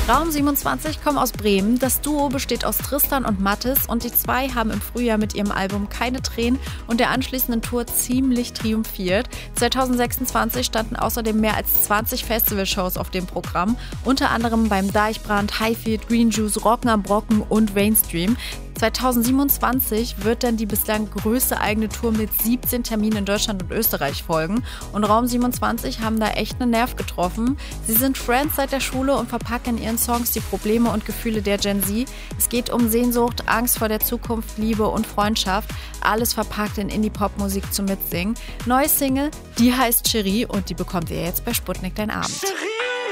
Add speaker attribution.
Speaker 1: Raum 27 kommen aus Bremen. Das Duo besteht aus Tristan und Mathis und die zwei haben im Frühjahr mit ihrem Album Keine Tränen und der anschließenden Tour ziemlich triumphiert. 2026 standen außerdem mehr als 20 Festivalshows auf dem Programm, unter anderem beim Deichbrand, Highfield, Green Juice, Rocken am Brocken und Mainstream. 2027 wird dann die bislang größte eigene Tour mit 17 Terminen in Deutschland und Österreich folgen. Und Raum 27 haben da echt einen Nerv getroffen. Sie sind Friends seit der Schule und verpacken in ihren Songs die Probleme und Gefühle der Gen Z. Es geht um Sehnsucht, Angst vor der Zukunft, Liebe und Freundschaft. Alles verpackt in Indie-Pop-Musik zum Mitsingen. Neue Single, die heißt Cherie und die bekommt ihr jetzt bei Sputnik Dein Abend.